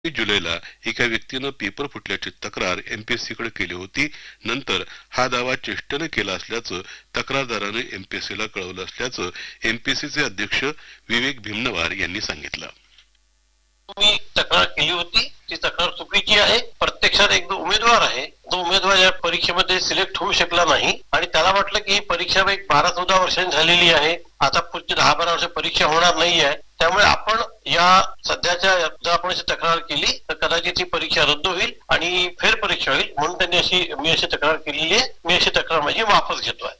जुलैला एका व्यक्तीनं पेपर फुटल्याची तक्रार एमपीएससीकडे केली होती. नंतर हा दावा चेष्टेनं केला असल्याचं तक्रारदाराने एमपीएससीला कळवलं असल्याचं एमपीएससीचे अध्यक्ष विवेक भीमनवार यांनी सांगितलं. मी तक्रार केली होती, ती तक्रार चुकीची आहे. प्रत्यक्षात एक उमेदवार आहे, तो उमेदवार या परीक्षेमध्ये सिलेक्ट होऊ शकला नाही आणि त्याला वाटलं की ही परीक्षा एक 12-14 वर्षांनी झालेली आहे, आता पुढची 10-12 वर्ष परीक्षा होणार नाही आहे, त्यामुळे आपण या सध्याच्या जर आपण अशी तक्रार केली तर कदाचित ही परीक्षा रद्द होईल आणि फेर परीक्षा होईल, म्हणून त्यांनी मी अशी तक्रार केलेली आहे. मी अशी तक्रार माझी वापस घेतोय.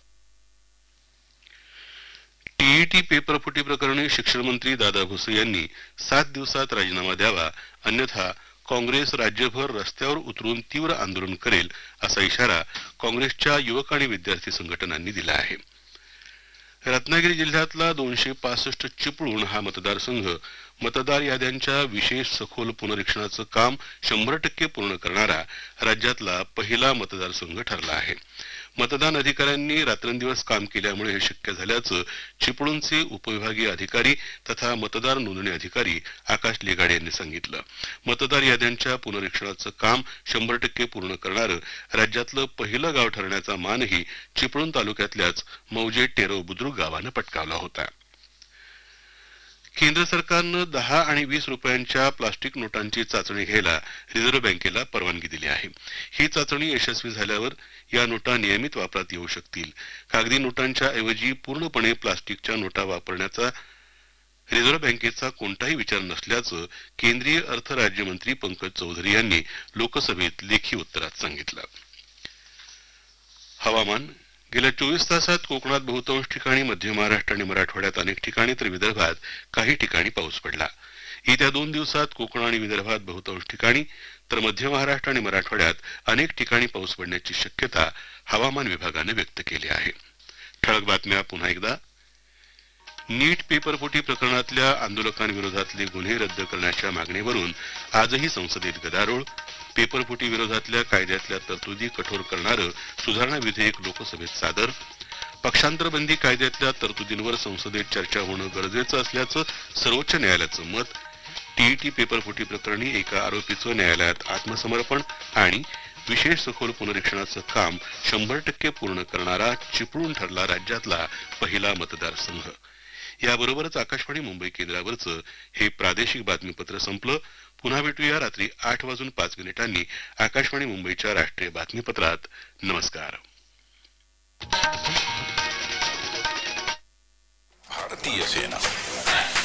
टीईटी पेपर फुटी प्रकरणी शिक्षण मंत्री दादा भुसे यांनी 7 दिवसात राजीनामा द्यावा, अन्यथा काँग्रेस राज्यभर रस्त्यावर उतरून तीव्र आंदोलन करेल असा इशारा काँग्रेसच्या युवक आणि विद्यार्थी संघटनांनी दिला आहे. रत्नागिरी जिल्ह्यातला 265 चिपळूण हा मतदारसंघ मतदार याद्यांच्या विशेष सखोल पुनरीक्षणाचं काम 100% पूर्ण करणारा राज्यातला पहिला मतदारसंघ ठरला आहे. मतदान अधिकाऱ्यांनी रात्रंदिवस काम केल्यामुळे हे शक्य झाल्याचं चिपळूणचे उपविभागीय अधिकारी तथा मतदार नोंदणी अधिकारी आकाश लेगाडे यांनी सांगितलं. मतदार याद्यांच्या पुनरीक्षणाचं काम 100% पूर्ण करणारं राज्यातलं पहिलं गाव ठरण्याचा मानही चिपळूण तालुक्यातल्याच मौजे टेरो बुद्रुक गावानं पटकावला होता. केंद्र सरकारनं 10 आणि 20 रुपयांच्या प्लास्टिक नोटांची चाचणी घ्यायला रिझर्व्ह बँकेला परवानगी दिली आहे. ही चाचणी यशस्वी झाल्यावर या नोटा नियमित वापरात येऊ शकतील. कागदी नोटांच्या ऐवजी पूर्णपणे प्लास्टिकच्या नोटा वापरण्याचा रिझर्व्ह बँकेचा कोणताही विचार नसल्याचं केंद्रीय अर्थ राज्यमंत्री पंकज चौधरी यांनी लोकसभेत लेखी उत्तरात सांगितलं. हवामान. गेल्या 24 तासात कोकणात बहुतांश ठिकाणी, मध्य महाराष्ट्र आणि मराठवाड्यात अनेक ठिकाणी तर विदर्भात काही ठिकाणी पाऊस पडला. येत्या 2 दिवसात कोकण आणि विदर्भात बहुतांश ठिकाणी तर मध्य महाराष्ट्र आणि मराठवाड्यात अनेक ठिकाणी पाऊस पडण्याची शक्यता हवामान विभागाने व्यक्त केली आहे. ठळक बातम्या पुन्हा एकदा. नीट पेपरफुटी प्रकरणातल्या आंदोलकांविरोधातले गुन्हे रद्द करण्याच्या मागणीवरून आजही संसदेत गदारोळ. पेपरफुटी विरोधातल्या कायद्यातल्या तरतुदी कठोर करणारं सुधारणा विधेयक लोकसभेत सादर. पक्षांतरबंदी कायद्यातल्या तरतुदींवर संसदेत चर्चा होणं गरजेचं असल्याचं सर्वोच्च न्यायालयाचं मत. टीईटी पेपरफुटी प्रकरणी एका आरोपीचं न्यायालयात आत्मसमर्पण आणि विशेष सखोल पुनरीक्षणाचं काम 100% पूर्ण करणारा चिपळूण ठरला राज्यातला पहिला मतदारसंघ. याबरोबरच आकाशवाणी मुंबई केंद्रावरचं हे प्रादेशिक बातमीपत्र संपलं. पुन्हा भेटूया रात्री 8:05 आकाशवाणी मुंबईच्या राष्ट्रीय बातमीपत्रात. नमस्कार. भारतीय सेना